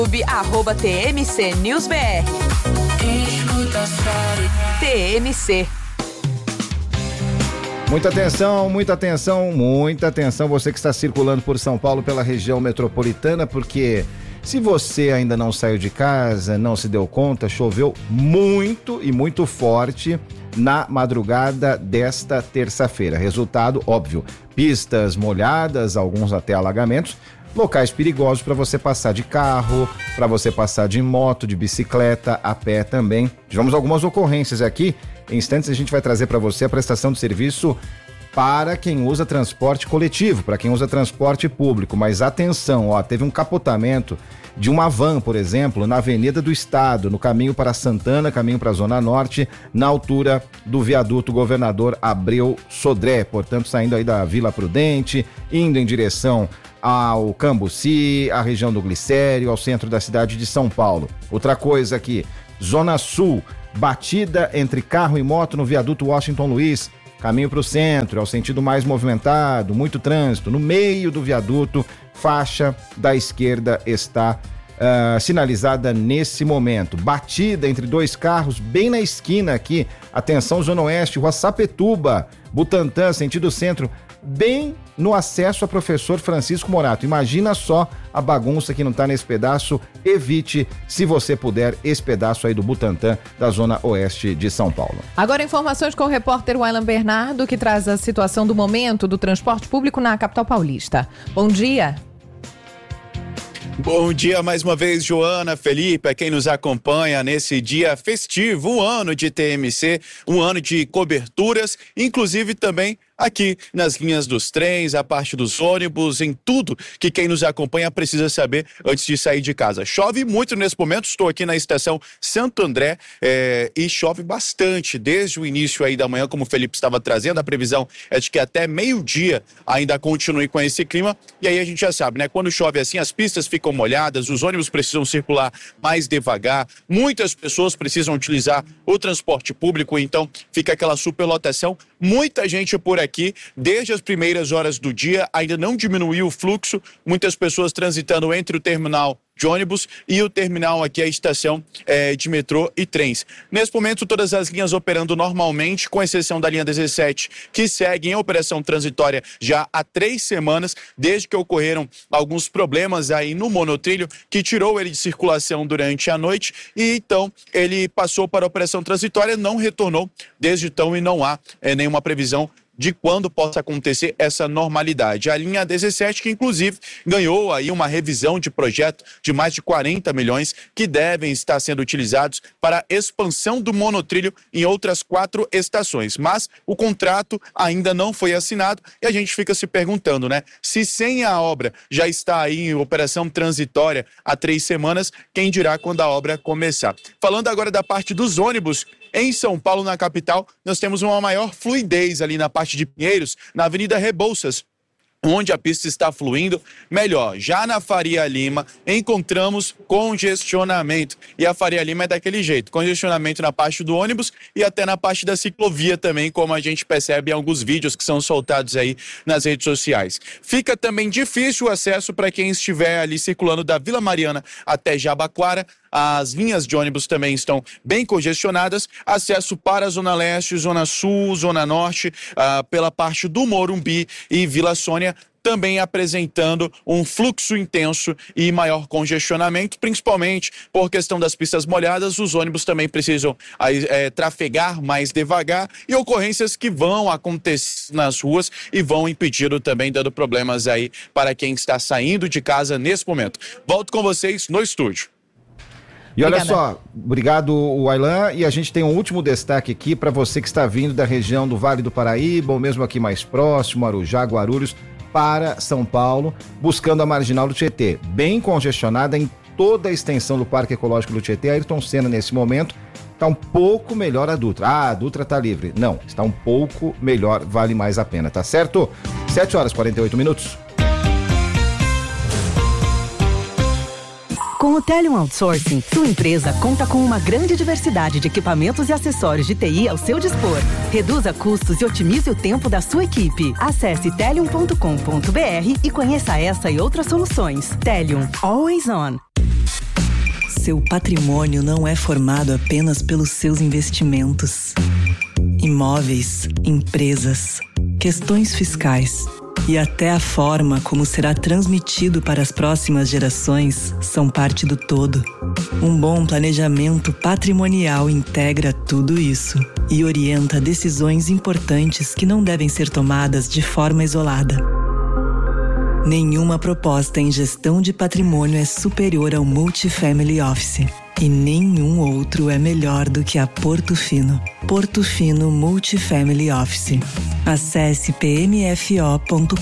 @TMC News BR. TMC. Muita atenção, muita atenção, muita atenção, você que está circulando por São Paulo, pela região metropolitana, porque se você ainda não saiu de casa, não se deu conta, choveu muito e muito forte na madrugada desta terça-feira. Resultado, óbvio, pistas molhadas, alguns até alagamentos, locais perigosos para você passar de carro, para você passar de moto, de bicicleta, a pé também. Tivemos algumas ocorrências aqui. Em instantes a gente vai trazer para você a prestação de serviço para quem usa transporte coletivo, para quem usa transporte público. Mas atenção, teve um capotamento de uma van, por exemplo, na Avenida do Estado, no caminho para Santana, caminho para a Zona Norte, na altura do viaduto Governador Abreu Sodré, portanto saindo aí da Vila Prudente, indo em direção ao Cambuci, à região do Glicério, ao centro da cidade de São Paulo. Outra coisa aqui, Zona Sul, batida entre carro e moto no viaduto Washington Luiz, caminho para o centro, é o sentido mais movimentado, muito trânsito. No meio do viaduto, faixa da esquerda está sinalizada nesse momento. Batida entre dois carros, bem na esquina aqui, atenção Zona Oeste, Rua Sapituba, Butantã, sentido centro, bem no acesso a Professor Francisco Morato. Imagina só a bagunça que não está nesse pedaço. Evite, se você puder, esse pedaço aí do Butantã, da Zona Oeste de São Paulo. Agora informações com o repórter Wailan Bernardo, que traz a situação do momento do transporte público na capital paulista. Bom dia. Bom dia mais uma vez, Joana, Felipe, a quem nos acompanha nesse dia festivo, um ano de TMC, um ano de coberturas, inclusive também aqui nas linhas dos trens, a parte dos ônibus, em tudo que quem nos acompanha precisa saber antes de sair de casa. Chove muito nesse momento, estou aqui na estação Santo André e chove bastante desde o início aí da manhã, como o Felipe estava trazendo. A previsão é de que até meio-dia ainda continue com esse clima, e aí a gente já sabe, né? Quando chove assim, as pistas ficam molhadas, os ônibus precisam circular mais devagar, muitas pessoas precisam utilizar o transporte público, então fica aquela superlotação, muita gente por aqui, desde as primeiras horas do dia, ainda não diminuiu o fluxo, muitas pessoas transitando entre o terminal de ônibus e o terminal aqui, a estação de metrô e trens. Nesse momento, todas as linhas operando normalmente, com exceção da linha 17, que segue em operação transitória já há 3 semanas, desde que ocorreram alguns problemas aí no monotrilho, que tirou ele de circulação durante a noite, e então ele passou para a operação transitória, não retornou desde então e não há nenhuma previsão de quando possa acontecer essa normalidade. A linha 17, que inclusive ganhou aí uma revisão de projeto de mais de 40 milhões que devem estar sendo utilizados para a expansão do monotrilho em outras 4 estações. Mas o contrato ainda não foi assinado e a gente fica se perguntando, né? Se sem a obra já está aí em operação transitória há 3 semanas, quem dirá quando a obra começar? Falando agora da parte dos ônibus, em São Paulo, na capital, nós temos uma maior fluidez ali na parte de Pinheiros, na Avenida Rebouças, onde a pista está fluindo melhor. Já na Faria Lima, encontramos congestionamento. E a Faria Lima é daquele jeito, congestionamento na parte do ônibus e até na parte da ciclovia também, como a gente percebe em alguns vídeos que são soltados aí nas redes sociais. Fica também difícil o acesso para quem estiver ali circulando da Vila Mariana até Jabaquara. As linhas de ônibus também estão bem congestionadas. Acesso para a Zona Leste, Zona Sul, Zona Norte, pela parte do Morumbi e Vila Sônia, também apresentando um fluxo intenso e maior congestionamento, principalmente por questão das pistas molhadas. Os ônibus também precisam trafegar mais devagar e ocorrências que vão acontecer nas ruas e vão impedindo também, dando problemas aí para quem está saindo de casa nesse momento. Volto com vocês no estúdio. E olha só, obrigado Wailan, e a gente tem um último destaque aqui para você que está vindo da região do Vale do Paraíba, ou mesmo aqui mais próximo, Arujá, Guarulhos, para São Paulo, buscando a Marginal do Tietê, bem congestionada em toda a extensão do Parque Ecológico do Tietê. Ayrton Senna, nesse momento, está um pouco melhor a Dutra. A Dutra está livre. Não, está um pouco melhor, vale mais a pena, tá certo? 7h48. Com o Telium Outsourcing, sua empresa conta com uma grande diversidade de equipamentos e acessórios de TI ao seu dispor. Reduza custos e otimize o tempo da sua equipe. Acesse telium.com.br e conheça essa e outras soluções. Telium, always on. seu patrimônio não é formado apenas pelos seus investimentos. Imóveis, empresas, questões fiscais e até a forma como será transmitido para as próximas gerações são parte do todo. Um bom planejamento patrimonial integra tudo isso e orienta decisões importantes que não devem ser tomadas de forma isolada. Nenhuma proposta em gestão de patrimônio é superior ao Multifamily Office. E nenhum outro é melhor do que a Porto Fino. Porto Fino Multifamily Office. Acesse pmfo.com.br.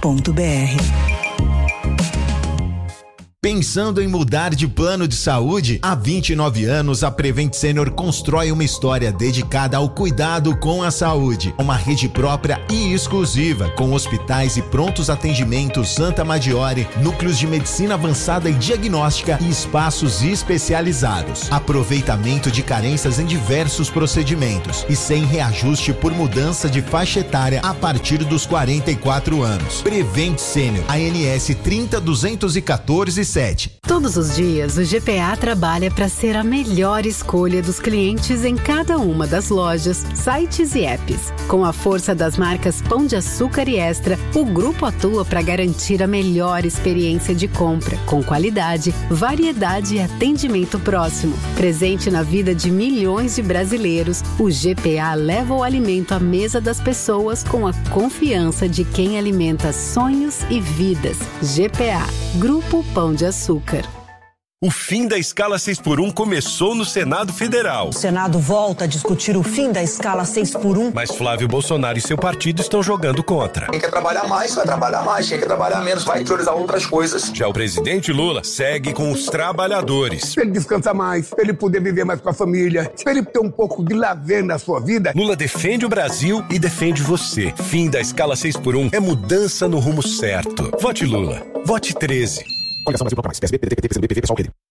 Pensando em mudar de plano de saúde? Há 29 anos, a Prevent Senior constrói uma história dedicada ao cuidado com a saúde. Uma rede própria e exclusiva, com hospitais e prontos atendimentos Santa Maggiore, núcleos de medicina avançada e diagnóstica e espaços especializados. Aproveitamento de carências em diversos procedimentos e sem reajuste por mudança de faixa etária a partir dos 44 anos. Prevent Senior, ANS 30.214 Todos os dias, o GPA trabalha para ser a melhor escolha dos clientes em cada uma das lojas, sites e apps. Com a força das marcas Pão de Açúcar e Extra, o grupo atua para garantir a melhor experiência de compra, com qualidade, variedade e atendimento próximo. Presente na vida de milhões de brasileiros, o GPA leva o alimento à mesa das pessoas com a confiança de quem alimenta sonhos e vidas. GPA, Grupo Pão de Açúcar. O fim da escala 6x1 começou no Senado Federal. O Senado volta a discutir o fim da escala 6x1. Mas Flávio Bolsonaro e seu partido estão jogando contra. Quem quer trabalhar mais, vai trabalhar mais. Quem quer trabalhar menos, vai priorizar outras coisas. Já o presidente Lula segue com os trabalhadores. Se ele descansar mais, se ele poder viver mais com a família, se ele ter um pouco de lazer na sua vida. Lula defende o Brasil e defende você. Fim da escala 6x1 é mudança no rumo certo. Vote Lula. Vote 13. Coligação Brasil Pro Mais. PSB, PDT, PT, PCdoB, PV, PSOL, QD.